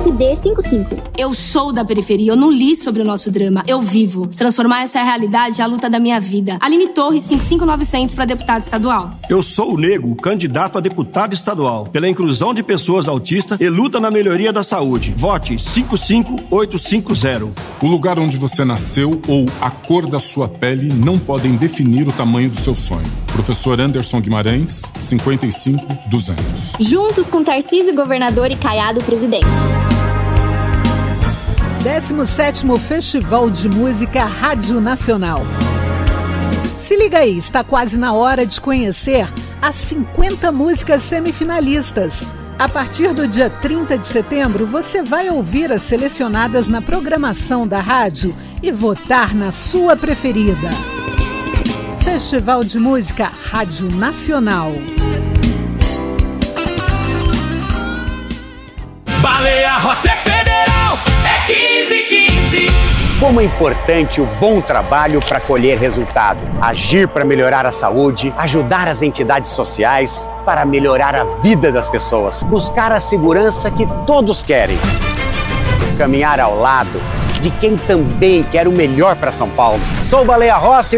PSD55. Eu sou da periferia, eu não li sobre o nosso drama, eu vivo. Transformar essa realidade é a luta da minha vida. Aline Torres, 55900 para deputado estadual. Eu sou o Nego, candidato a deputado estadual, pela inclusão de pessoas autistas e luta na melhoria da saúde. Vote 55850. O lugar onde você nasceu ou a cor da sua pele não podem definir o tamanho do seu sonho. Professor Anderson Guimarães, 55200. Juntos com Tarcísio Governador e Caiado Presidente. 17º Festival de Música Rádio Nacional. Se liga aí, está quase na hora de conhecer as 50 músicas semifinalistas. A partir do dia 30 de setembro, você vai ouvir as selecionadas na programação da rádio e votar na sua preferida. Festival de Música Rádio Nacional. Baleia Rossi é federal, é 1515. Como é importante o bom trabalho para colher resultado. Agir para melhorar a saúde, ajudar as entidades sociais para melhorar a vida das pessoas. Buscar a segurança que todos querem. Caminhar ao lado de quem também quer o melhor para São Paulo. Sou Baleia Rossi.